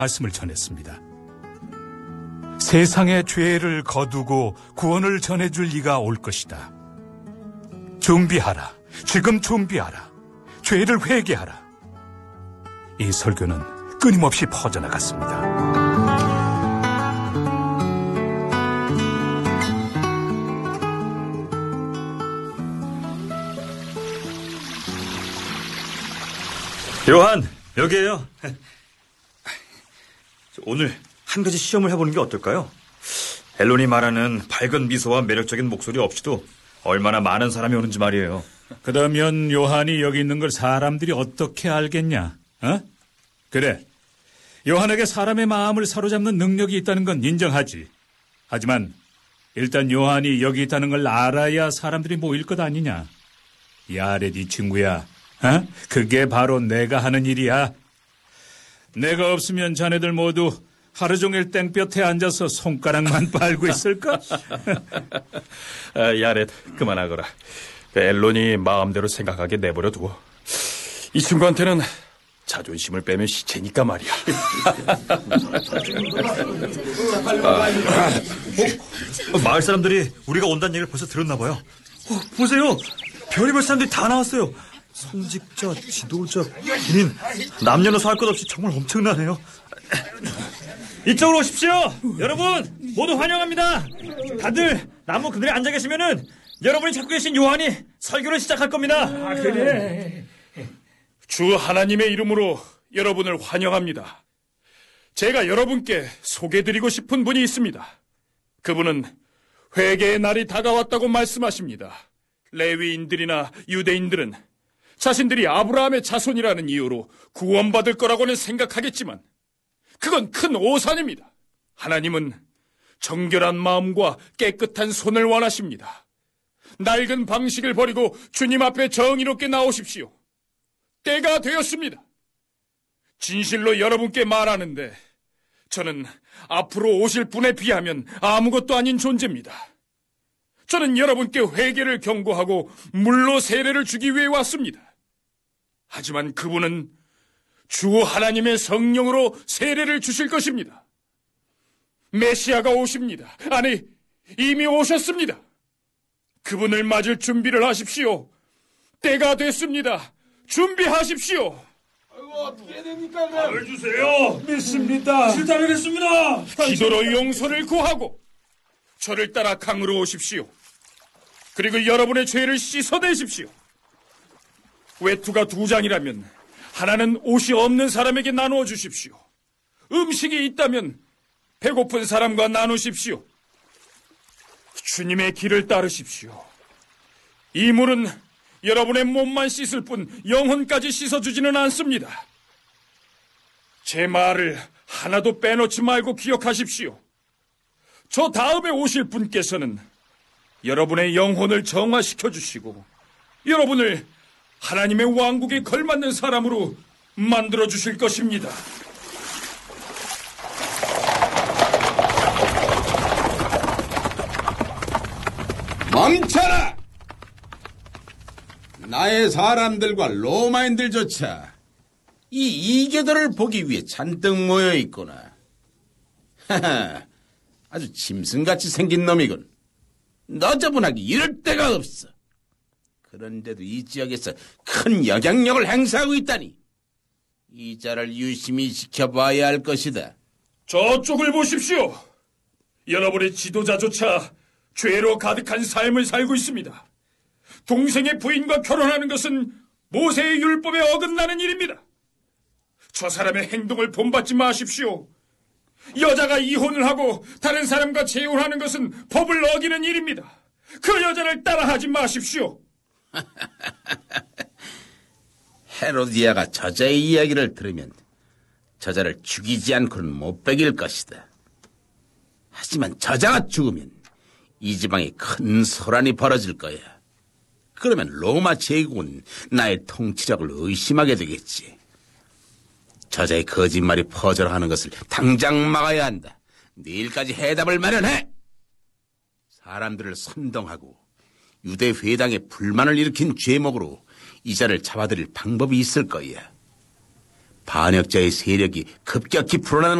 말씀을 전했습니다. 세상의 죄를 거두고 구원을 전해줄 이가 올 것이다. 준비하라. 지금 준비하라. 죄를 회개하라. 이 설교는 끊임없이 퍼져나갔습니다. 요한, 여기에요. 오늘 한 가지 시험을 해보는 게 어떨까요? 앨론이 말하는 밝은 미소와 매력적인 목소리 없이도 얼마나 많은 사람이 오는지 말이에요. 그러면 요한이 여기 있는 걸 사람들이 어떻게 알겠냐? 그래, 요한에게 사람의 마음을 사로잡는 능력이 있다는 건 인정하지. 하지만 일단 요한이 여기 있다는 걸 알아야 사람들이 모일 것 아니냐? 야렛 이 친구야, 그게 바로 내가 하는 일이야. 내가 없으면 자네들 모두 하루 종일 땡볕에 앉아서 손가락만 빨고 있을까? 야렛, 그만하거라. 앨론이 마음대로 생각하게 내버려두고. 이 친구한테는 자존심을 빼면 시체니까 말이야. 마을 사람들이 우리가 온다는 얘기를 벌써 들었나 봐요. 보세요. 별의별 사람들이 다 나왔어요. 선직자, 지도자, 군인, 남녀노소 할 것 없이 정말 엄청나네요. 이쪽으로 오십시오. 여러분 모두 환영합니다. 다들 나무 그늘에 앉아 계시면은 여러분이 찾고 계신 요한이 설교를 시작할 겁니다. 그래. 주 하나님의 이름으로 여러분을 환영합니다. 제가 여러분께 소개드리고 싶은 분이 있습니다. 그분은 회개의 날이 다가왔다고 말씀하십니다. 레위인들이나 유대인들은 자신들이 아브라함의 자손이라는 이유로 구원받을 거라고는 생각하겠지만 그건 큰 오산입니다. 하나님은 정결한 마음과 깨끗한 손을 원하십니다. 낡은 방식을 버리고 주님 앞에 정의롭게 나오십시오. 때가 되었습니다. 진실로 여러분께 말하는데 저는 앞으로 오실 분에 비하면 아무것도 아닌 존재입니다. 저는 여러분께 회개를 경고하고 물로 세례를 주기 위해 왔습니다. 하지만 그분은 주 하나님의 성령으로 세례를 주실 것입니다. 메시아가 오십니다. 아니, 이미 오셨습니다. 그분을 맞을 준비를 하십시오. 때가 됐습니다. 준비하십시오. 어떻게 해야 됩니까? 답을 주세요. 믿습니다. 실타하겠습니다. 기도로 용서를 구하고 저를 따라 강으로 오십시오. 그리고 여러분의 죄를 씻어내십시오. 외투가 2장이라면 하나는 옷이 없는 사람에게 나누어 주십시오. 음식이 있다면 배고픈 사람과 나누십시오. 주님의 길을 따르십시오. 이 물은 여러분의 몸만 씻을 뿐 영혼까지 씻어주지는 않습니다. 제 말을 하나도 빼놓지 말고 기억하십시오. 저 다음에 오실 분께서는 여러분의 영혼을 정화시켜 주시고 여러분을 하나님의 왕국에 걸맞는 사람으로 만들어 주실 것입니다. 멈춰라! 나의 사람들과 로마인들조차 이 이교도를 보기 위해 잔뜩 모여있구나. 하하, 아주 짐승같이 생긴 놈이군. 너저분하게 이럴 데가 없어. 그런데도 이 지역에서 큰 영향력을 행사하고 있다니. 이 자를 유심히 지켜봐야 할 것이다. 저쪽을 보십시오. 여러분의 지도자조차 죄로 가득한 삶을 살고 있습니다. 동생의 부인과 결혼하는 것은 모세의 율법에 어긋나는 일입니다. 저 사람의 행동을 본받지 마십시오. 여자가 이혼을 하고 다른 사람과 재혼하는 것은 법을 어기는 일입니다. 그 여자를 따라하지 마십시오. 헤로디아가 저자의 이야기를 들으면 저자를 죽이지 않고는 못 베길 것이다. 하지만 저자가 죽으면 이 지방에 큰 소란이 벌어질 거야. 그러면 로마 제국은 나의 통치력을 의심하게 되겠지. 저자의 거짓말이 퍼져나가는 것을 당장 막아야 한다. 내일까지 해답을 마련해. 사람들을 선동하고 유대 회당에 불만을 일으킨 죄목으로 이 자를 잡아들일 방법이 있을 거야. 반역자의 세력이 급격히 불어나는